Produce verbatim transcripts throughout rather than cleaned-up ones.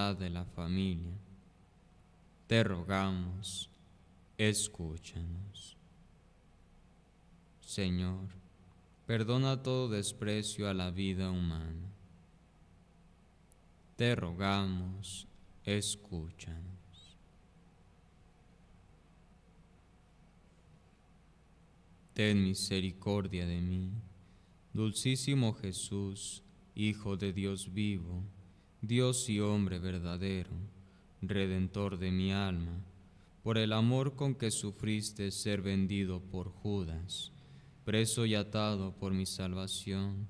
unidad de la familia, te rogamos, escúchanos. Señor, perdona todo desprecio a la vida humana. Te rogamos, escúchanos. Ten misericordia de mí, dulcísimo Jesús, Hijo de Dios vivo, Dios y hombre verdadero, Redentor de mi alma, por el amor con que sufriste ser vendido por Judas, preso y atado por mi salvación.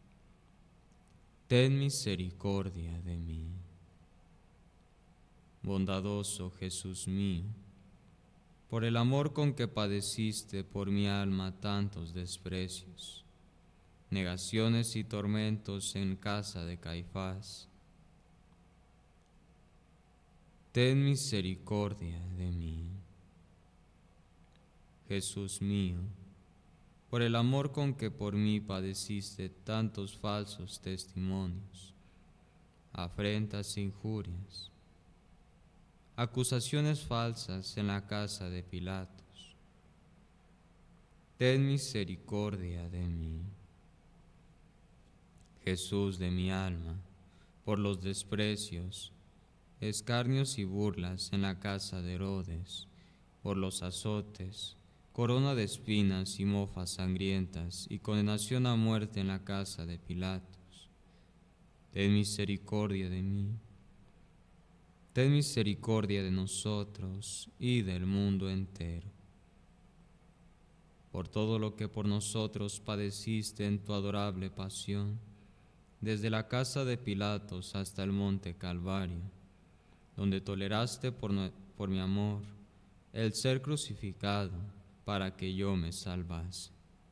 Ten misericordia de mí. Bondadoso Jesús mío, por el amor con que padeciste por mi alma tantos desprecios, negaciones y tormentos en casa de Caifás, ten misericordia de mí. Jesús mío, por el amor con que por mí padeciste tantos falsos testimonios, afrentas e injurias, acusaciones falsas en la casa de Pilatos, ten misericordia de mí. Jesús de mi alma, por los desprecios, escarnios y burlas en la casa de Herodes, por los azotes, corona de espinas y mofas sangrientas y condenación a muerte en la casa de Pilatos, ten misericordia de mí. Ten misericordia de nosotros y del mundo entero. Por todo lo que por nosotros padeciste en tu adorable pasión, desde la casa de Pilatos hasta el monte Calvario, donde toleraste por, no, por mi amor el ser crucificado para que yo me salvase.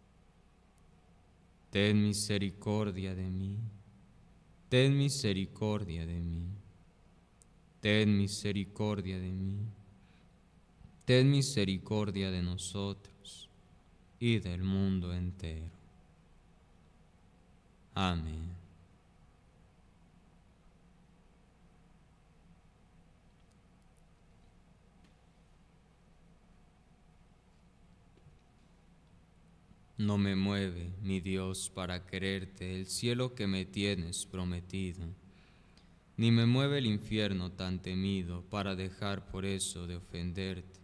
Ten misericordia de mí, ten misericordia de mí. Ten misericordia de mí, ten misericordia de nosotros y del mundo entero. Amén. No me mueve, mi Dios, para quererte el cielo que me tienes prometido, ni me mueve el infierno tan temido para dejar por eso de ofenderte.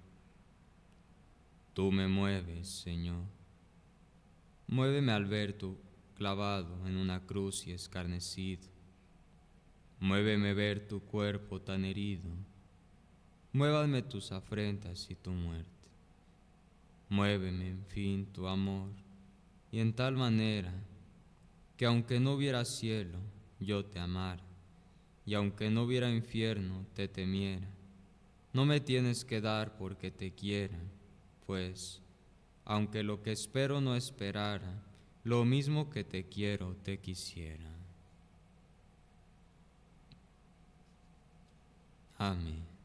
Tú me mueves, Señor. Muéveme al ver tu clavado en una cruz y escarnecido. Muéveme ver tu cuerpo tan herido. Muévame tus afrentas y tu muerte. Muéveme, en fin, tu amor, y en tal manera que aunque no hubiera cielo, yo te amara, y aunque no hubiera infierno, te temiera. No me tienes que dar porque te quiera, pues, aunque lo que espero no esperara, lo mismo que te quiero te quisiera. Amén.